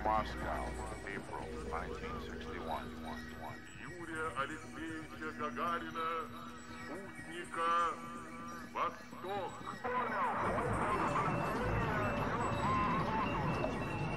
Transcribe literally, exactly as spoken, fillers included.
Moscow, April nineteen sixty-one. Юрия Алексеевича Гагарина, спутника «Восток».